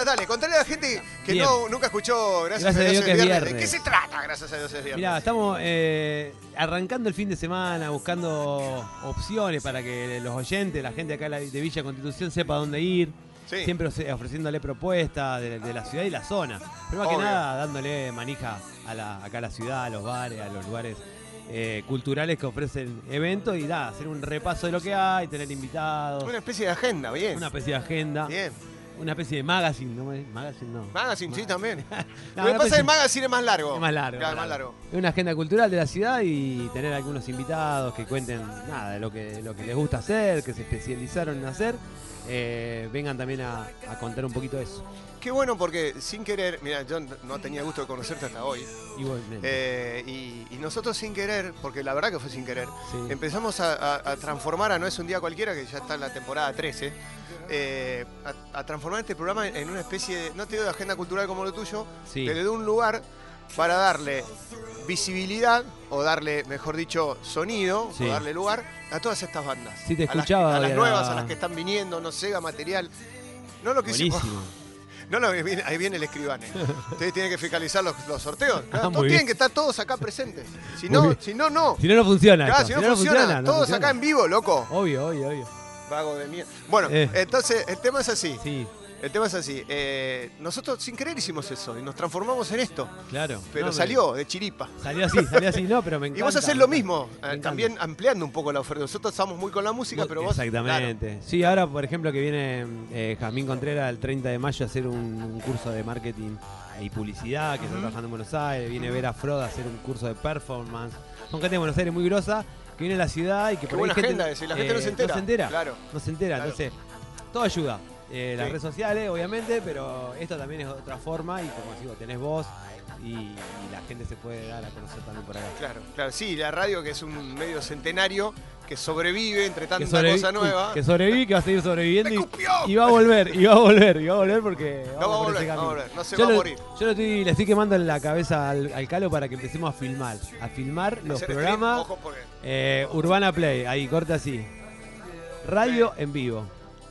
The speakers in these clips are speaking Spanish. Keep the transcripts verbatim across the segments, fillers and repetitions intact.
dale, contale a la gente que Bien. no, nunca escuchó Gracias, Gracias a Dios, que es es viernes. ¿De viernes. qué se trata Gracias a Dios es viernes? Mirá, estamos eh, arrancando el fin de semana, buscando opciones para que los oyentes, la gente acá de Villa Constitución sepa dónde ir. Sí. Siempre ofreciéndole propuestas de, de la ciudad y la zona. Pero más Obvio. que nada dándole manija a la, acá a la ciudad, a los bares, a los lugares eh, culturales que ofrecen eventos y da, hacer un repaso de lo que hay, tener invitados, Una especie de agenda, bien. una especie de agenda, Bien. una especie de magazine, ¿no? Magazine no. Magazine, sí, también. No, Lo que una pasa es que especie- el magazine es más largo. Es más largo. Claro, más más largo. largo. Es una agenda cultural de la ciudad y tener algunos invitados que cuenten nada de lo que, lo que les gusta hacer, que se especializaron en hacer. Eh, vengan también a, a contar un poquito de eso. Qué bueno porque sin querer, mira, yo no tenía gusto de conocerte hasta hoy. Igualmente. Eh, y, y nosotros sin querer, porque la verdad que fue sin querer, Sí. empezamos a, a- a transformar a No es un día cualquiera, que ya está en la temporada trece, eh, a, a transformar este programa en una especie de, no te digo de agenda cultural como lo tuyo, Sí. pero de un lugar para darle visibilidad, o darle, mejor dicho, sonido, Sí. o darle lugar a todas estas bandas. Sí, te A las- escuchaba A las, de la- nuevas, a las que están viniendo, no Sega, material. No lo que hicimos. Buenísimo. No, no, ahí viene, ahí viene el escribane. Ustedes tienen que fiscalizar los, los sorteos. Claro, Ah, todos muy bien. tienen que estar todos acá presentes. Si Muy no, bien. si no, no. Si no, no funciona. Claro, esto. si no, funciona, no todos funciona. acá en vivo, loco. Obvio, obvio, obvio. Vago de mierda. Bueno, Eh. entonces el tema es así. Sí, El tema es así. Eh, nosotros sin querer hicimos eso y nos transformamos en esto. claro. Pero No, me- salió de chiripa. Salió así, salió así, no, pero me encanta. Y vos haces me lo encanta. mismo, Me eh, encanta. también ampliando un poco la oferta. Nosotros estamos muy con la música, Muy- pero vos. Exactamente. Sí, ahora, por ejemplo, que viene eh, Jazmín Contreras el treinta de mayo a hacer un, un curso de marketing y publicidad que está Ujú. trabajando en Buenos Aires. Viene Vera Froda a hacer un curso de performance. Son gente de Buenos Aires muy grosa que viene a la ciudad y que Qué por ahí buena gente, agenda esa, y la gente no se entera. No se entera. Claro. No se entera. Claro. Entonces, todo ayuda. Eh, las Sí. redes sociales, obviamente, pero esto también es otra forma y como digo, tenés voz y, y la gente se puede dar a conocer también por acá. Claro, claro. Sí, la radio, que es un medio centenario que sobrevive entre tanta Que sobrevi- cosa nueva. Que sobreviví, que va a seguir sobreviviendo ¡Me y, copió! y va a volver, y va a volver, y va a volver porque No va a vamos por volver, ese va a camino. volver, no se Yo va a lo- morir. Yo lo estoy, le estoy quemando en la cabeza al, al Calo para que empecemos a filmar, a filmar los Hacer programas. stream, ojo, porque- eh, Urbana Play, ahí, corta así. Radio en vivo.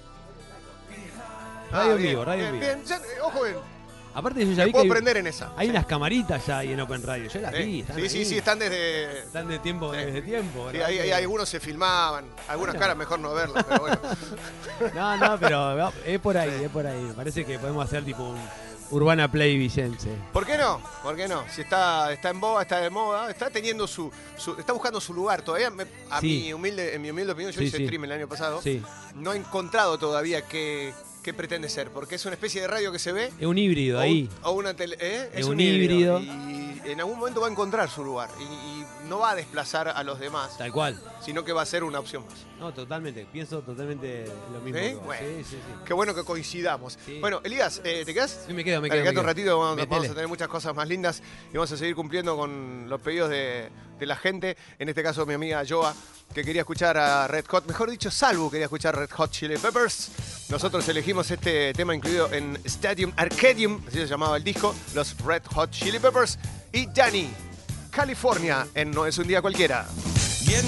Radio Ah, en bien, vivo, radio bien, en vivo. bien. Ya, eh, ojo, bien. Aparte yo ya Me vi que puedo hay, prender en esa. hay Sí. unas camaritas ya ahí en Open Radio. Yo las vi, Sí, están sí, sí, ahí. sí, están desde. Están de tiempo, Sí. desde tiempo. Sí, ¿verdad? ahí, ahí algunos se filmaban. Algunas Bueno. caras mejor no verlas, pero bueno. No, no, pero es por ahí, es por ahí. Me parece que podemos hacer tipo un Urbana Play Villense. ¿Por qué no? ¿Por qué no? Si está, está en boga, está de moda, está teniendo su, su- está buscando su lugar todavía. Me- a Sí. mi humilde, en mi humilde opinión, yo Sí, hice sí. stream el año pasado. Sí, No he encontrado todavía qué, qué pretende ser, porque es una especie de radio que se ve. es un híbrido o, ahí. o una tele, ¿eh? Es un híbrido. Y en algún momento va a encontrar su lugar. Y, y no va a desplazar a los demás, Tal cual. sino que va a ser una opción más. No, totalmente. Pienso totalmente lo mismo. ¿Sí? que vos. Bueno. Sí, sí, sí. Qué bueno que coincidamos. Sí. Bueno, Elías, eh, ¿te quedás? Sí, me quedo, me Dale, quedo. me quédate un quedo. ratito, vamos, Metele. vamos a tener muchas cosas más lindas y vamos a seguir cumpliendo con los pedidos de, de la gente. En este caso, mi amiga Joa, que quería escuchar a Red Hot, mejor dicho, Salvo quería escuchar Red Hot Chili Peppers. Nosotros elegimos este tema incluido en Stadium Arcadium, así se llamaba el disco, los Red Hot Chili Peppers. Y Danny, California, en No es un día cualquiera.